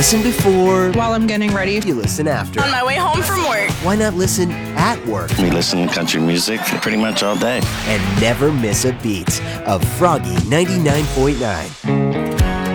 Listen before While I'm getting ready. you listen after. On my way home from work. Why not listen at work We listen to country music pretty much all day. and never miss a beat of Froggy 99.9?